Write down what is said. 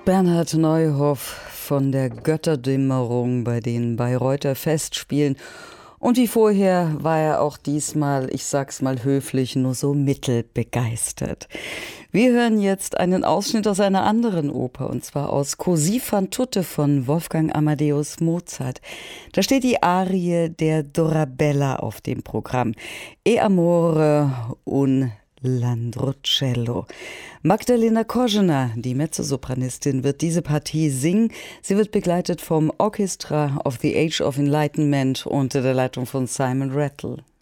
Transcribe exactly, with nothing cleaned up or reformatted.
Bernhard Neuhoff von der Götterdämmerung bei den Bayreuther Festspielen. Und wie vorher war er auch diesmal, ich sag's mal höflich, nur so mittelbegeistert. Wir hören jetzt einen Ausschnitt aus einer anderen Oper, und zwar aus Così fan tutte von Wolfgang Amadeus Mozart. Da steht die Arie der Dorabella auf dem Programm. E amore un Landrucello. Magdalena Kozhina, die Mezzosopranistin, wird diese Partie singen. Sie wird begleitet vom Orchestra of the Age of Enlightenment unter der Leitung von Simon Rattle.